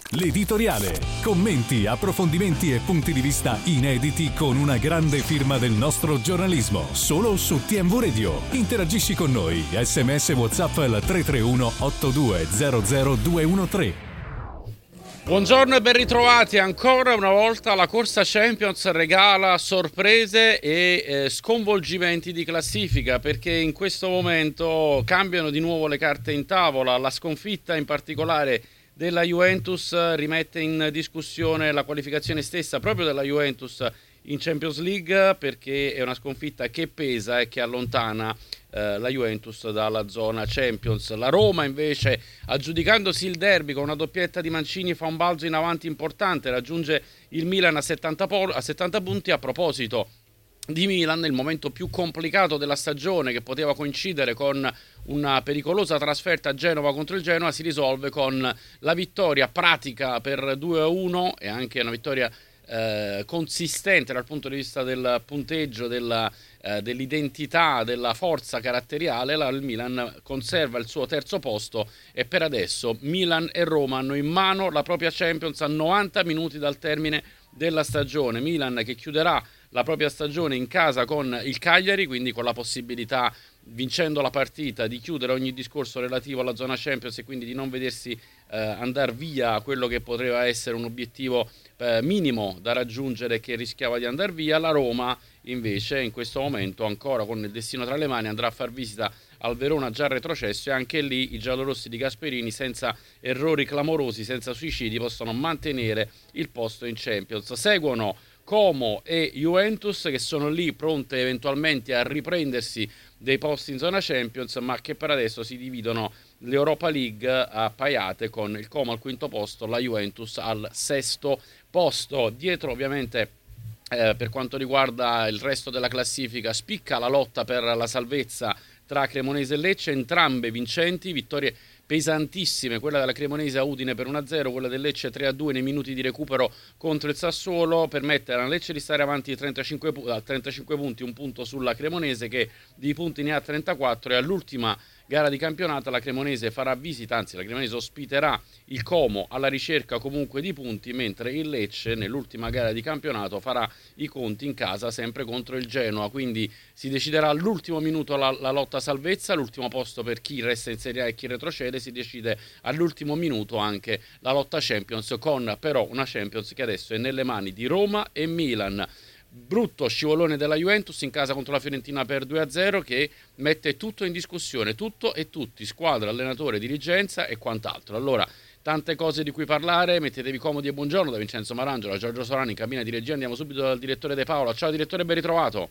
L'editoriale. Commenti, approfondimenti e punti di vista inediti con una grande firma del nostro giornalismo. Solo su TMV Radio. Interagisci con noi. SMS WhatsApp al 331 8200 213. Buongiorno e ben ritrovati ancora una volta. La Corsa Champions regala sorprese e sconvolgimenti di classifica, perché in questo momento cambiano di nuovo le carte in tavola. La sconfitta in particolare della Juventus rimette in discussione la qualificazione stessa proprio della Juventus in Champions League, perché è una sconfitta che pesa e che allontana la Juventus dalla zona Champions. La Roma invece, aggiudicandosi il derby con una doppietta di Mancini, fa un balzo in avanti importante, raggiunge il Milan a 70 punti. A proposito di Milan, il momento più complicato della stagione, che poteva coincidere con una pericolosa trasferta a Genova contro il Genoa, si risolve con la vittoria pratica per 2-1 e anche una vittoria consistente dal punto di vista del punteggio, dell'identità, della forza caratteriale. Il Milan conserva il suo terzo posto e per adesso Milan e Roma hanno in mano la propria Champions a 90 minuti dal termine della stagione. Milan che chiuderà la propria stagione in casa con il Cagliari, quindi con la possibilità, vincendo la partita, di chiudere ogni discorso relativo alla zona Champions e quindi di non vedersi andare via quello che poteva essere un obiettivo minimo da raggiungere, che rischiava di andare via. La Roma invece in questo momento, ancora con il destino tra le mani, andrà a far visita al Verona già retrocesso, e anche lì i giallorossi di Gasperini, senza errori clamorosi, senza suicidi, possono mantenere il posto in Champions. Seguono Como e Juventus, che sono lì pronte eventualmente a riprendersi dei posti in zona Champions, ma che per adesso si dividono l'Europa League a paiate, con il Como al quinto posto, la Juventus al sesto posto. Dietro ovviamente per quanto riguarda il resto della classifica spicca la lotta per la salvezza tra Cremonese e Lecce, entrambe vincenti, vittorie pesantissime, quella della Cremonese a Udine per 1-0, quella del Lecce 3-2 nei minuti di recupero contro il Sassuolo, per mettere alla Lecce di stare avanti 35 punti, un punto sulla Cremonese che di punti ne ha 34, e all'ultima gara di campionato la Cremonese farà visita, anzi la Cremonese ospiterà il Como alla ricerca comunque di punti, mentre il Lecce nell'ultima gara di campionato farà i conti in casa sempre contro il Genoa. Quindi si deciderà all'ultimo minuto la lotta salvezza, l'ultimo posto per chi resta in Serie A e chi retrocede, si decide all'ultimo minuto anche la lotta Champions, con però una Champions che adesso è nelle mani di Roma e Milan. Brutto scivolone della Juventus in casa contro la Fiorentina per 2-0, che mette tutto in discussione, tutto e tutti, squadra, allenatore, dirigenza e quant'altro. Allora, tante cose di cui parlare, mettetevi comodi e buongiorno da Vincenzo Marangelo, da Giorgio Solani in cabina di regia. Andiamo subito dal direttore De Paola. Ciao direttore, ben ritrovato.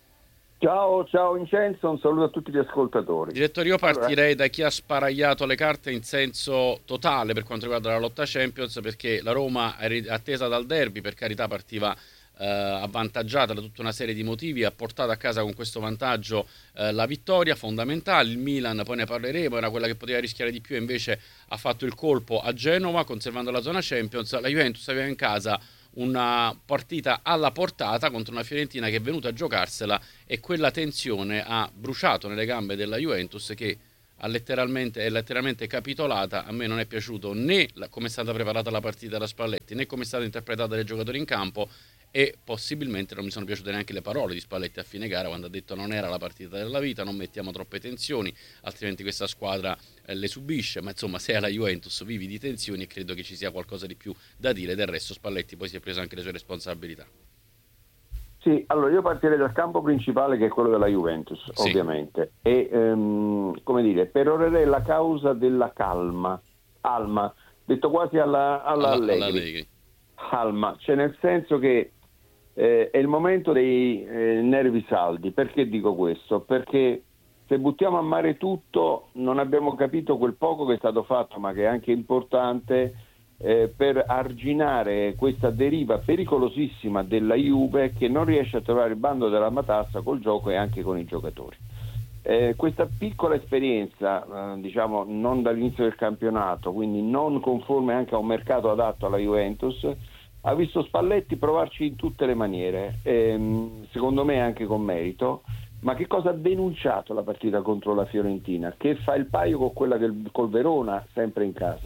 Ciao Vincenzo, un saluto a tutti gli ascoltatori. Direttore, io partirei da chi ha sparaiato le carte in senso totale per quanto riguarda la lotta Champions, perché la Roma è attesa dal derby, per carità partiva avvantaggiata da tutta una serie di motivi, ha portato a casa con questo vantaggio la vittoria fondamentale. Il Milan, poi ne parleremo, era quella che poteva rischiare di più e invece ha fatto il colpo a Genova conservando la zona Champions. La Juventus aveva in casa una partita alla portata contro una Fiorentina che è venuta a giocarsela, e quella tensione ha bruciato nelle gambe della Juventus, che è letteralmente capitolata. A me non è piaciuto né come è stata preparata la partita da Spalletti, né come è stata interpretata dai giocatori in campo, e possibilmente non mi sono piaciute neanche le parole di Spalletti a fine gara, quando ha detto non era la partita della vita, non mettiamo troppe tensioni, altrimenti questa squadra le subisce. Ma insomma, se è la Juventus vivi di tensioni, e credo che ci sia qualcosa di più da dire. Del resto Spalletti poi si è preso anche le sue responsabilità. Sì, allora io partirei dal campo principale, che è quello della Juventus, sì, ovviamente, e perorerei la causa della calma, detto quasi alla Allegri. Calma, cioè nel senso che è il momento dei nervi saldi. Perché dico questo? Perché se buttiamo a mare tutto, non abbiamo capito quel poco che è stato fatto, ma che è anche importante, per arginare questa deriva pericolosissima della Juve, che non riesce a trovare il bando della matassa col gioco e anche con i giocatori. Questa piccola esperienza, non dall'inizio del campionato, quindi non conforme anche a un mercato adatto alla Juventus, ha visto Spalletti provarci in tutte le maniere, secondo me anche con merito. Ma che cosa ha denunciato la partita contro la Fiorentina? Che fa il paio con quella col Verona, sempre in casa.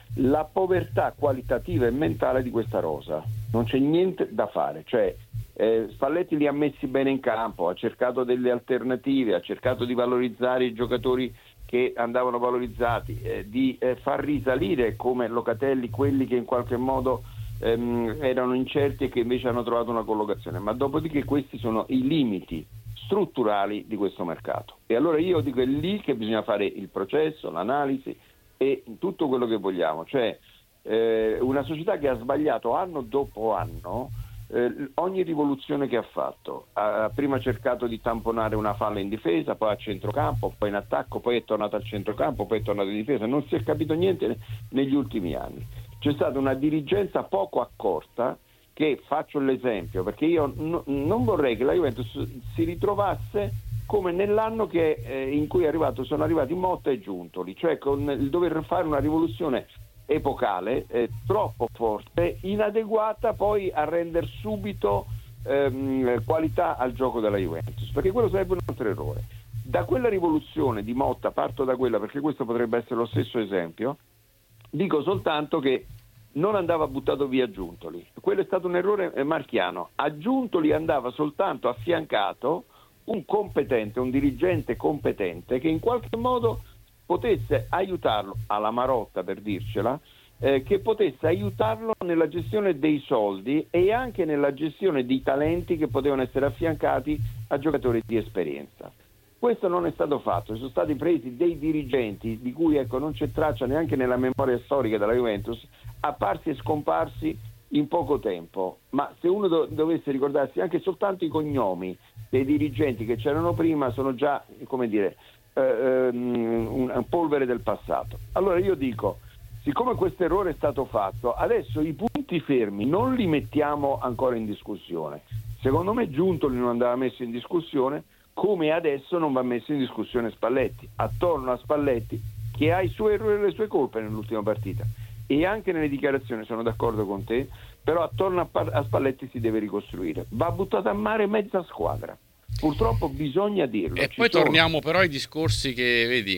la povertà qualitativa e mentale di questa rosa. Non c'è niente da fare, cioè Spalletti li ha messi bene in campo, ha cercato delle alternative, ha cercato di valorizzare i giocatori che andavano valorizzati, di far risalire come Locatelli quelli che in qualche modo erano incerti e che invece hanno trovato una collocazione, ma dopodiché questi sono i limiti strutturali di questo mercato, e allora io dico è lì che bisogna fare il processo, l'analisi e tutto quello che vogliamo, cioè una società che ha sbagliato anno dopo anno ogni rivoluzione che ha fatto. Ha prima cercato di tamponare una falla in difesa, poi a centrocampo, poi in attacco, poi è tornato al centrocampo, poi è tornato in difesa, non si è capito niente negli ultimi anni. C'è stata una dirigenza poco accorta, che faccio l'esempio perché io non vorrei che la Juventus si ritrovasse come nell'anno in cui sono arrivati Motta e Giuntoli, cioè con il dover fare una rivoluzione epocale troppo forte, inadeguata poi a rendere subito qualità al gioco della Juventus, perché quello sarebbe un altro errore. Da quella rivoluzione di Motta, parto da quella perché questo potrebbe essere lo stesso esempio, dico soltanto che non andava buttato via Giuntoli, quello è stato un errore marchiano. A Giuntoli andava soltanto affiancato un competente, un dirigente competente che in qualche modo potesse aiutarlo, alla Marotta per dircela, che potesse aiutarlo nella gestione dei soldi e anche nella gestione di talenti che potevano essere affiancati a giocatori di esperienza. Questo non è stato fatto, sono stati presi dei dirigenti di cui non c'è traccia neanche nella memoria storica della Juventus, apparsi e scomparsi in poco tempo, ma se uno dovesse ricordarsi anche soltanto i cognomi dei dirigenti che c'erano prima, sono già, come dire, un polvere del passato. Allora io dico, siccome questo errore è stato fatto, adesso i punti fermi non li mettiamo ancora in discussione. Secondo me Giuntoli non andava messo in discussione, come adesso non va messo in discussione Spalletti. Attorno a Spalletti, che ha i suoi errori e le sue colpe nell'ultima partita, e anche nelle dichiarazioni sono d'accordo con te, però attorno a Spalletti si deve ricostruire. Va buttata a mare mezza squadra. Purtroppo bisogna dirlo. E poi torniamo però ai discorsi che, vedi,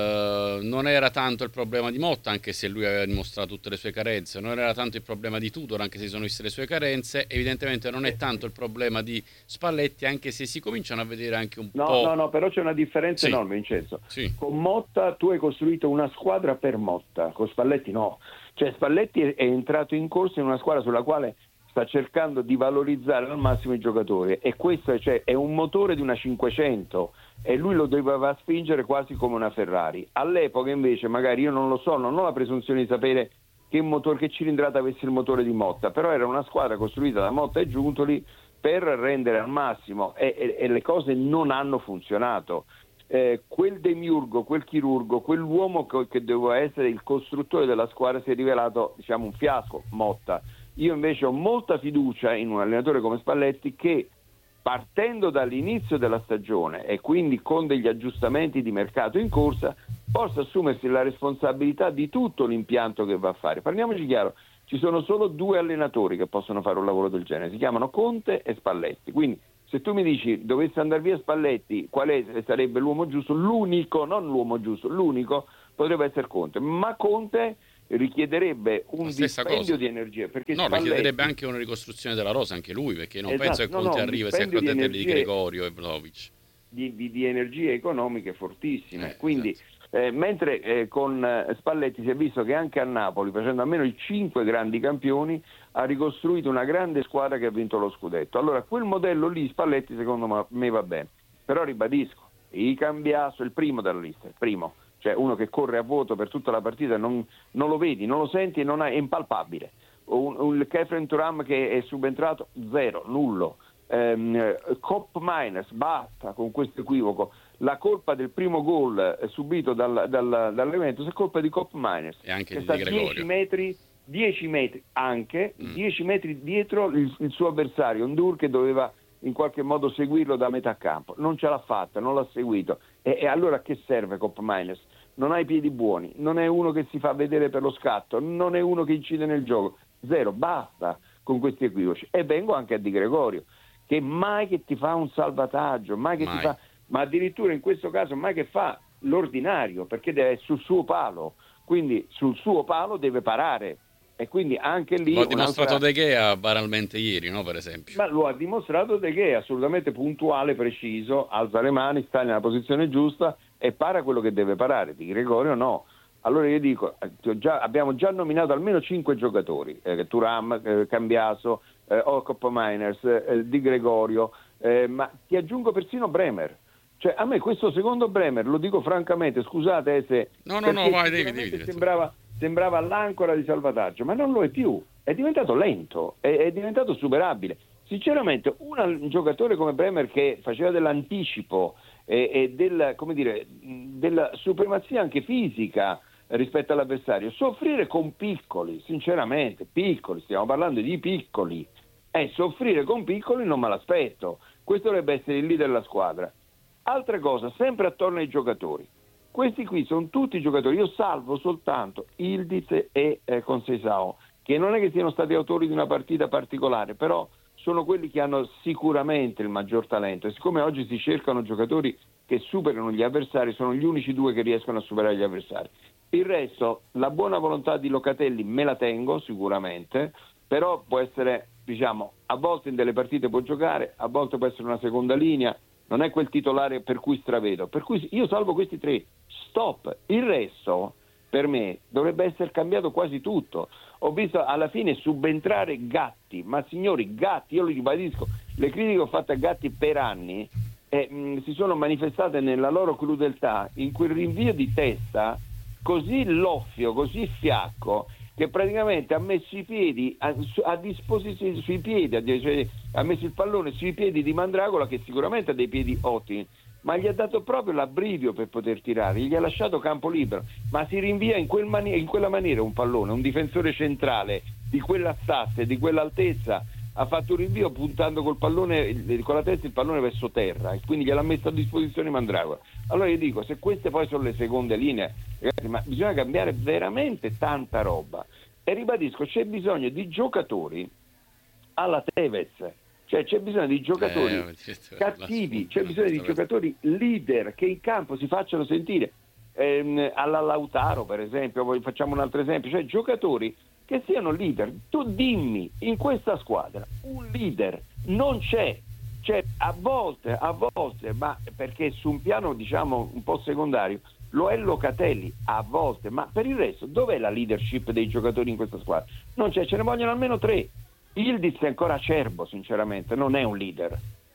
non era tanto il problema di Motta, anche se lui aveva dimostrato tutte le sue carenze, non era tanto il problema di Tudor, anche se si sono viste le sue carenze, evidentemente non è tanto il problema di Spalletti, anche se si cominciano a vedere anche un po'... No, però c'è una differenza enorme, Vincenzo. Sì. Con Motta tu hai costruito una squadra per Motta, con Spalletti no. Cioè Spalletti è entrato in corsa in una squadra sulla quale sta cercando di valorizzare al massimo i giocatori, e questo è un motore di una 500 e lui lo doveva spingere quasi come una Ferrari. All'epoca invece magari, io non lo so, non ho la presunzione di sapere che cilindrata avesse il motore di Motta, però era una squadra costruita da Motta e Giuntoli per rendere al massimo, e le cose non hanno funzionato. Quel demiurgo, quel chirurgo, quell'uomo che doveva essere il costruttore della squadra si è rivelato, diciamo, un fiasco, Motta. Io invece ho molta fiducia in un allenatore come Spalletti che, partendo dall'inizio della stagione e quindi con degli aggiustamenti di mercato in corsa, possa assumersi la responsabilità di tutto l'impianto che va a fare. Parliamoci chiaro, ci sono solo due allenatori che possono fare un lavoro del genere, si chiamano Conte e Spalletti, quindi se tu mi dici dovesse andare via Spalletti, quale sarebbe l'uomo giusto? L'unico, non l'uomo giusto, l'unico potrebbe essere Conte, ma Conte richiederebbe un dispendio di energia, perché richiederebbe anche una ricostruzione della rosa anche lui, perché non penso che Conte arrivi e si accontenti di Gregorio e Vlahovic di energie economiche fortissime, quindi esatto. Mentre con Spalletti si è visto che anche a Napoli, facendo almeno i 5 grandi campioni, ha ricostruito una grande squadra che ha vinto lo scudetto. Allora quel modello lì Spalletti secondo me va bene, però ribadisco, i Cambiasso, il primo della lista, il primo, cioè uno che corre a vuoto per tutta la partita, non lo vedi, non lo senti, è impalpabile. Il Kefren Thuram che è subentrato, zero, nullo. Cop Miners, basta con questo equivoco. La colpa del primo gol subito dall'Juventus è colpa di Cop Miners, e anche che di sta Gregorio. 10 metri anche, 10 metri dietro il suo avversario, Ndur, che doveva in qualche modo seguirlo da metà campo, non ce l'ha fatta, non l'ha seguito, e allora a che serve Cop Miners? Non ha i piedi buoni, non è uno che si fa vedere per lo scatto, non è uno che incide nel gioco, zero, basta con questi equivoci. E vengo anche a Di Gregorio, che mai che ti fa un salvataggio, mai che ti fa, ma addirittura in questo caso mai che fa l'ordinario, perché deve essere sul suo palo. quindi sul suo palo deve parare. E quindi anche lì lo ha dimostrato De Gea banalmente ieri, no, per esempio. Ma lo ha dimostrato De Gea, assolutamente puntuale, preciso, alza le mani, sta nella posizione giusta e para quello che deve parare. Di Gregorio no. Allora io dico, abbiamo già nominato almeno 5 giocatori, Thuram, Cambiaso, Okop Miners, Di Gregorio, ma ti aggiungo persino Bremer. Cioè a me questo secondo Bremer, lo dico francamente, scusate se... No, vai, devi. Sembrava l'ancora di salvataggio, ma non lo è più, è diventato lento, è diventato superabile. Sinceramente un giocatore come Bremer che faceva dell'anticipo e della supremazia anche fisica rispetto all'avversario, soffrire con piccoli, sinceramente, piccoli, stiamo parlando di piccoli, soffrire con piccoli non me l'aspetto. Questo dovrebbe essere il leader della squadra. Altra cosa, sempre attorno ai giocatori. Questi qui sono tutti giocatori, io salvo soltanto Ildiz e Conceição, che non è che siano stati autori di una partita particolare, però sono quelli che hanno sicuramente il maggior talento e siccome oggi si cercano giocatori che superano gli avversari, sono gli unici due che riescono a superare gli avversari. Il resto, la buona volontà di Locatelli me la tengo sicuramente, però può essere, a volte in delle partite può giocare, a volte può essere una seconda linea, non è quel titolare per cui stravedo, per cui io salvo questi 3, stop. Il resto per me dovrebbe essere cambiato quasi tutto. Ho visto alla fine subentrare Gatti, ma signori, Gatti, io lo ribadisco, le critiche che ho fatto a Gatti per anni si sono manifestate nella loro crudeltà in quel rinvio di testa così loffio, così fiacco, che praticamente ha messo i piedi a disposizione sui piedi, cioè, ha messo il pallone sui piedi di Mandragola, che sicuramente ha dei piedi ottimi, ma gli ha dato proprio l'abbrivio per poter tirare, gli ha lasciato campo libero, ma si rinvia in quella maniera un pallone, un difensore centrale di quella stazza e di quell'altezza ha fatto un rinvio puntando col pallone, con la testa il pallone verso terra e quindi gliel'ha messo a disposizione Mandragola. Allora io dico, se queste poi sono le seconde linee, ragazzi, ma bisogna cambiare veramente tanta roba e ribadisco, c'è bisogno di giocatori alla Tevez, cioè c'è bisogno di giocatori cattivi, c'è bisogno di giocatori leader che in campo si facciano sentire, alla Lautaro per esempio, poi facciamo un altro esempio, cioè giocatori che siano leader. Tu dimmi, in questa squadra un leader non c'è, a volte, ma perché su un piano un po' secondario lo è Locatelli a volte, ma per il resto dov'è la leadership dei giocatori in questa squadra? Non c'è, ce ne vogliono almeno 3. Ildiz è ancora acerbo, sinceramente, non è un leader.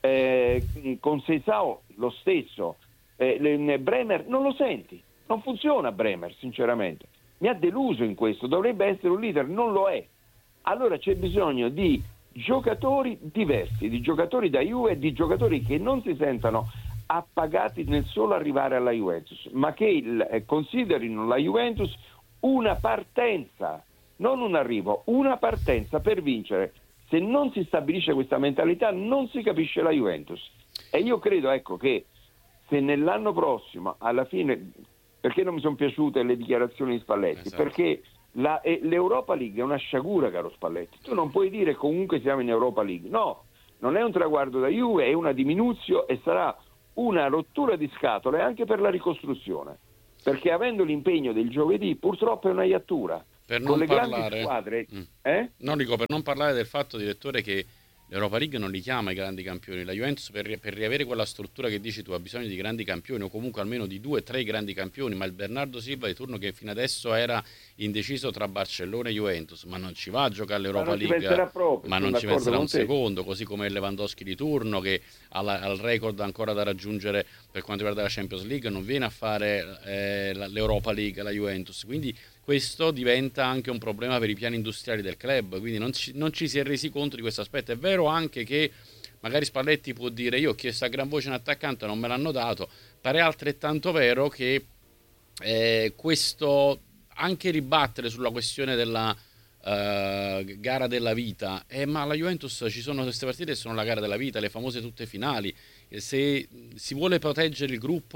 Conceição lo stesso. Bremer non lo senti, non funziona Bremer, sinceramente. Mi ha deluso in questo, dovrebbe essere un leader, non lo è. Allora c'è bisogno di giocatori diversi, di giocatori da Juve, di giocatori che non si sentano appagati nel solo arrivare alla Juventus, ma che considerino la Juventus una partenza, non un arrivo, una partenza per vincere. Se non si stabilisce questa mentalità non si capisce la Juventus. E io credo, che se nell'anno prossimo, alla fine, perché non mi sono piaciute le dichiarazioni di Spalletti? Esatto. Perché l'Europa League è una sciagura, caro Spalletti. Tu non puoi dire comunque siamo in Europa League. No, non è un traguardo da Juve, è una diminuzione e sarà una rottura di scatole anche per la ricostruzione. Perché avendo l'impegno del giovedì, purtroppo è una iattura. Per con non le parlare, grandi squadre, No, dico per non parlare del fatto, direttore, che l'Europa League non li chiama i grandi campioni. La Juventus per riavere quella struttura che dici tu ha bisogno di grandi campioni o comunque almeno di 2-3 grandi campioni, ma il Bernardo Silva di turno che fino adesso era indeciso tra Barcellona e Juventus, ma non ci va a giocare all'Europa League, ma non ci penserà un secondo, così come il Lewandowski di turno che ha il record ancora da raggiungere per quanto riguarda la Champions League, non viene a fare l'Europa League la Juventus, quindi questo diventa anche un problema per i piani industriali del club, quindi non ci si è resi conto di questo aspetto. È vero anche che magari Spalletti può dire io ho chiesto a gran voce un attaccante, non me l'hanno dato, pare altrettanto vero che questo anche ribattere sulla questione della gara della vita, ma la Juventus ci sono queste partite che sono la gara della vita, le famose tutte finali, se si vuole proteggere il gruppo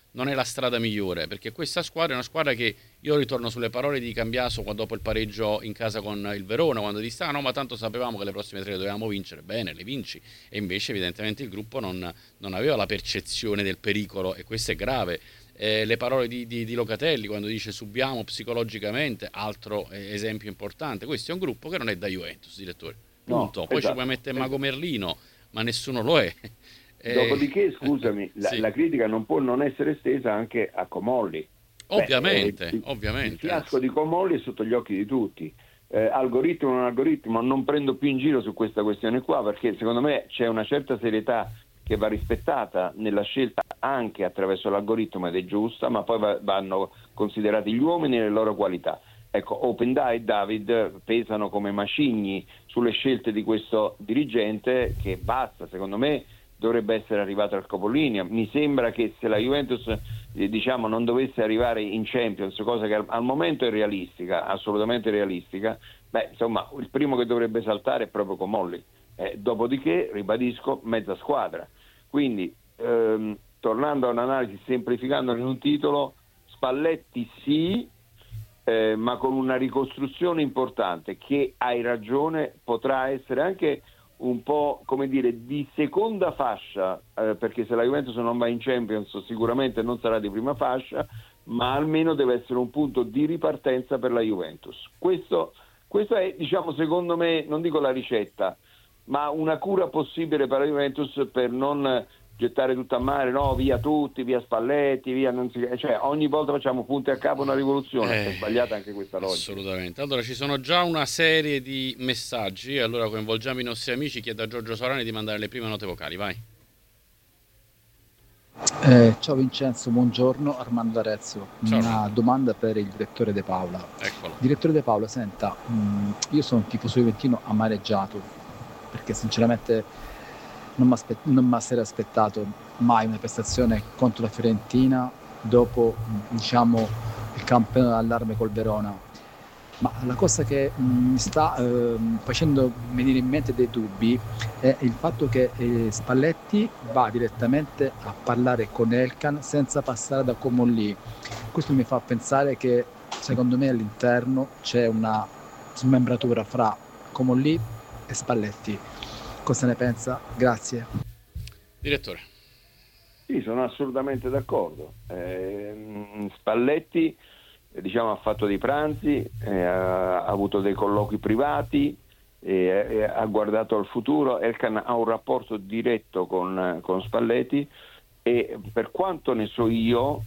non è la strada migliore, perché questa squadra è una squadra che, io ritorno sulle parole di Cambiaso dopo il pareggio in casa con il Verona, quando disse no, ma tanto sapevamo che le prossime 3 le dovevamo vincere. Bene, le vinci. E invece evidentemente il gruppo non aveva la percezione del pericolo, e questo è grave. Le parole di Locatelli quando dice subiamo psicologicamente, altro esempio importante. Questo è un gruppo che non è da Juventus, direttore, punto. Poi ci puoi mettere Mago Merlino, ma nessuno lo è. Dopodiché, scusami, sì. la critica non può non essere estesa anche a Comolli. Ovviamente. Il fiasco di Comolli è sotto gli occhi di tutti. Algoritmo o non algoritmo, non prendo più in giro su questa questione qua, perché secondo me c'è una certa serietà che va rispettata nella scelta anche attraverso l'algoritmo, ed è giusta, ma poi vanno considerati gli uomini e le loro qualità. Ecco, Openda e David pesano come macigni sulle scelte di questo dirigente, che basta, secondo me dovrebbe essere arrivato al capolinea. Mi sembra che se la Juventus non dovesse arrivare in Champions, cosa che al momento è realistica, assolutamente realistica, insomma il primo che dovrebbe saltare è proprio Comolli. Dopodiché, ribadisco, mezza squadra. Quindi tornando a un'analisi, semplificando in un titolo, Spalletti sì, ma con una ricostruzione importante che, hai ragione, potrà essere anche un po', come dire, di seconda fascia, perché se la Juventus non va in Champions sicuramente non sarà di prima fascia, ma almeno deve essere un punto di ripartenza per la Juventus. Questo è, secondo me, non dico la ricetta, ma una cura possibile per la Juventus, per non gettare tutto a mare, no, via tutti, via Spalletti, via ogni volta facciamo punti a capo una rivoluzione. È sbagliata anche questa logica. Assolutamente. Allora, ci sono già una serie di messaggi, allora coinvolgiamo i nostri amici. Chiedo a Giorgio Sorani di mandare le prime note vocali, vai. Ciao Vincenzo, buongiorno. Armando Arezzo. Ciao. Una domanda per il direttore De Paola. Eccolo. Direttore De Paola, senta, io sono un tifoso juventino amareggiato, perché sinceramente non mi sarei aspettato mai una prestazione contro la Fiorentina dopo il campione d'allarme col Verona. Ma la cosa che mi sta facendo venire in mente dei dubbi è il fatto che Spalletti va direttamente a parlare con Elkan senza passare da Comolli. Questo mi fa pensare che secondo me all'interno c'è una smembratura fra Comolli e Spalletti. Cosa ne pensa? Grazie. Direttore. Sì, sono assolutamente d'accordo. Spalletti ha fatto dei pranzi, ha avuto dei colloqui privati, ha guardato al futuro. Elkan ha un rapporto diretto con Spalletti, e per quanto ne so io,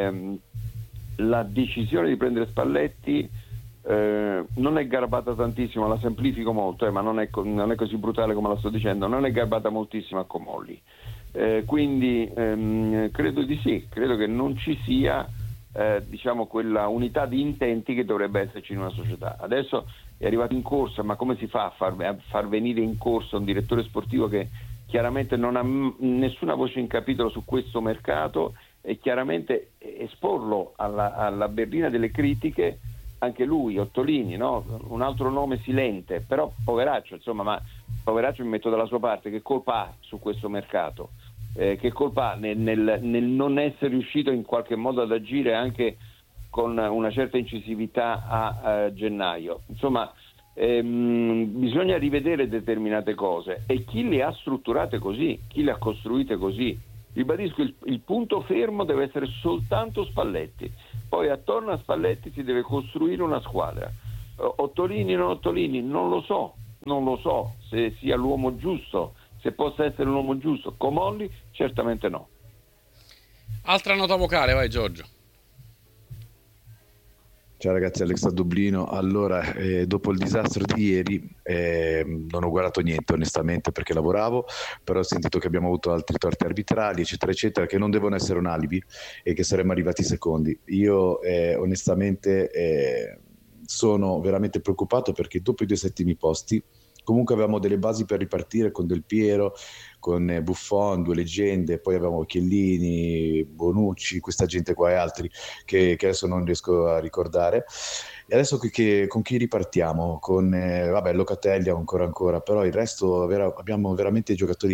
la decisione di prendere Spalletti non è garbata tantissimo, la semplifico molto, ma non è così brutale come la sto dicendo, non è garbata moltissimo a Comolli, quindi credo di sì, credo che non ci sia quella unità di intenti che dovrebbe esserci in una società. Adesso è arrivato in corsa, ma come si fa a far venire in corsa un direttore sportivo che chiaramente non ha nessuna voce in capitolo su questo mercato, e chiaramente esporlo alla berlina delle critiche anche lui, Ottolini, no? Un altro nome silente, però poveraccio, ma poveraccio, mi metto dalla sua parte, che colpa ha su questo mercato? Che colpa ha nel non essere riuscito in qualche modo ad agire anche con una certa incisività a gennaio? Bisogna rivedere determinate cose, e chi le ha strutturate così, chi le ha costruite così. Ribadisco, il punto fermo deve essere soltanto Spalletti, poi attorno a Spalletti si deve costruire una squadra. Ottolini, non lo so se sia l'uomo giusto, se possa essere l'uomo giusto. Comolli certamente no. Altra nota vocale, vai Giorgio. Ciao ragazzi, Alex da Dublino. Allora, dopo il disastro di ieri non ho guardato niente onestamente, perché lavoravo, però ho sentito che abbiamo avuto altri torti arbitrali eccetera eccetera, che non devono essere un alibi e che saremmo arrivati secondi. Io onestamente sono veramente preoccupato, perché dopo i 2 settimi posti comunque avevamo delle basi per ripartire con Del Piero, con Buffon, 2 leggende, poi avevamo Chiellini, Bonucci, questa gente qua e altri che adesso non riesco a ricordare. E adesso con chi ripartiamo? Con Locatelli ancora, però il resto abbiamo veramente giocatori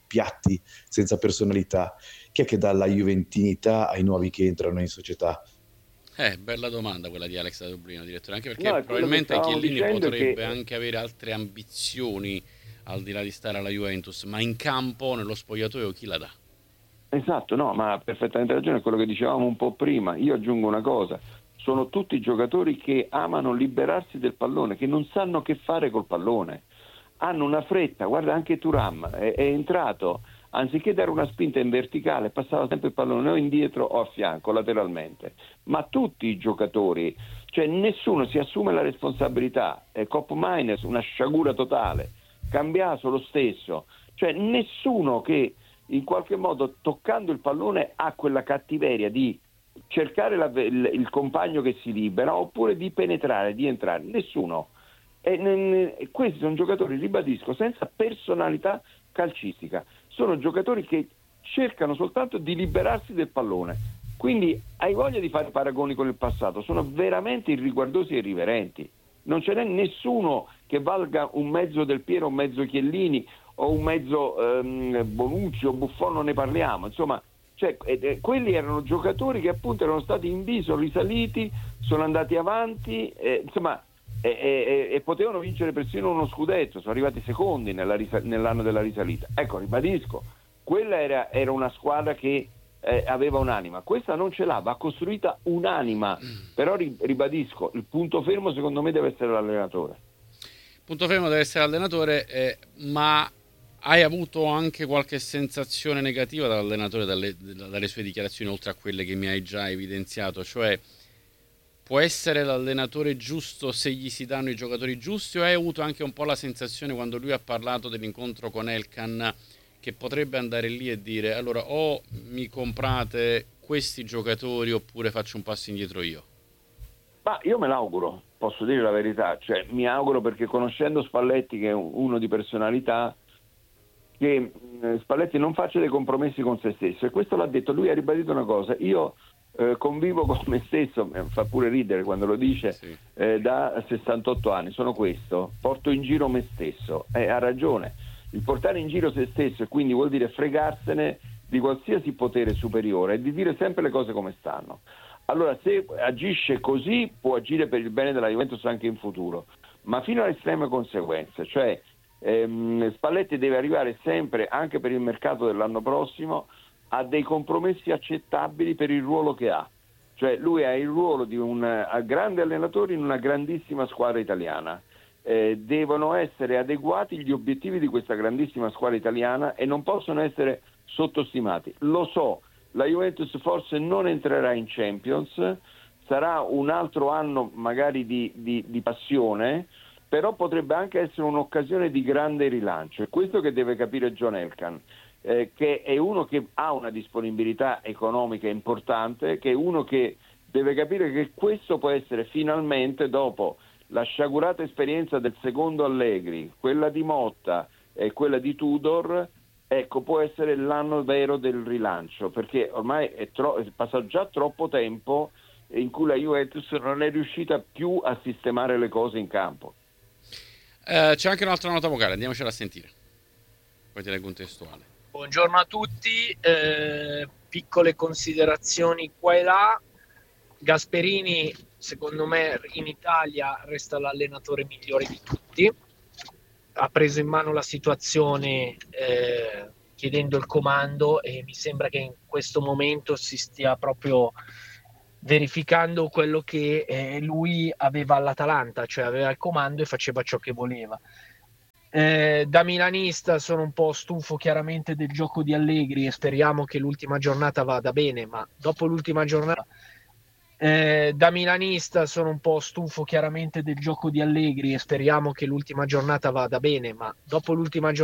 piatti, senza personalità. Chi è che dà la juventinità ai nuovi che entrano in società? Bella domanda quella di Alex da Dublino, direttore, anche perché No, probabilmente Chiellini potrebbe che... anche avere altre ambizioni al di là di stare alla Juventus, ma in campo, nello spogliatoio, chi la dà? Esatto, no, ma ha perfettamente ragione, è quello che dicevamo un po' prima. Io aggiungo una cosa: sono tutti giocatori che amano liberarsi del pallone, che non sanno che fare col pallone, hanno una fretta. Guarda, anche Thuram è entrato, anziché dare una spinta in verticale, passava sempre il pallone o indietro o a fianco, lateralmente. Ma tutti i giocatori, cioè nessuno si assume la responsabilità. Kopp Meiners, una sciagura totale, Cambiaso lo stesso, cioè nessuno che in qualche modo, toccando il pallone, ha quella cattiveria di cercare il compagno che si libera, oppure di penetrare, di entrare. Nessuno. Questi sono giocatori, ribadisco, senza personalità calcistica. Sono giocatori che cercano soltanto di liberarsi del pallone. Quindi hai voglia di fare paragoni con il passato, sono veramente irriguardosi e irriverenti. Non ce n'è nessuno che valga un mezzo Del Piero, un mezzo Chiellini o un mezzo Bonucci o Buffon, non ne parliamo. Insomma, quelli erano giocatori che appunto erano stati in viso, risaliti, sono andati avanti, e potevano vincere persino uno scudetto, sono arrivati secondi nell'anno della risalita. Ecco, ribadisco, quella era una squadra che aveva un'anima, questa non ce l'ha, va costruita un'anima, però ribadisco, il punto fermo secondo me deve essere l'allenatore. Punto fermo deve essere l'allenatore, ma hai avuto anche qualche sensazione negativa dall'allenatore dalle sue dichiarazioni, oltre a quelle che mi hai già evidenziato? Cioè, può essere l'allenatore giusto se gli si danno i giocatori giusti, o hai avuto anche un po' la sensazione, quando lui ha parlato dell'incontro con Elkan, che potrebbe andare lì e dire: allora, o mi comprate questi giocatori oppure faccio un passo indietro io? Ma io me l'auguro, posso dire la verità, cioè mi auguro, perché conoscendo Spalletti, che è uno di personalità, che Spalletti non faccia dei compromessi con se stesso, e questo l'ha detto. Lui ha ribadito una cosa: io convivo con me stesso, fa pure ridere quando lo dice, sì. Da 68 anni, sono questo, porto in giro me stesso, ha ragione. Il portare in giro se stesso, e quindi vuol dire fregarsene di qualsiasi potere superiore e di dire sempre le cose come stanno. Allora, se agisce così, può agire per il bene della Juventus anche in futuro, ma fino alle estreme conseguenze. Cioè Spalletti deve arrivare sempre, anche per il mercato dell'anno prossimo, a dei compromessi accettabili per il ruolo che ha. Cioè lui ha il ruolo di un grande allenatore in una grandissima squadra italiana. Devono essere adeguati gli obiettivi di questa grandissima squadra italiana e non possono essere sottostimati. Lo so, la Juventus forse non entrerà in Champions, sarà un altro anno magari di passione, però potrebbe anche essere un'occasione di grande rilancio. È questo che deve capire John Elkann, che è uno che ha una disponibilità economica importante, che è uno che deve capire che questo può essere finalmente, dopo la sciagurata esperienza del secondo Allegri, quella di Motta e quella di Tudor, ecco, può essere l'anno vero del rilancio, perché ormai è passato già troppo tempo in cui la Juventus non è riuscita più a sistemare le cose in campo. C'è anche un'altra nota vocale, andiamocela a sentire, poi ti leggo un testuale. Buongiorno a tutti, piccole considerazioni qua e là. Gasperini, secondo me, in Italia resta l'allenatore migliore di tutti. Ha preso in mano la situazione chiedendo il comando, e mi sembra che in questo momento si stia proprio verificando quello che lui aveva all'Atalanta, cioè aveva il comando e faceva ciò che voleva. Da milanista sono un po' stufo chiaramente del gioco di Allegri e speriamo che l'ultima giornata vada bene, ma dopo l'ultima giornata da milanista sono un po' stufo chiaramente del gioco di Allegri e speriamo che l'ultima giornata vada bene, ma dopo l'ultima giornata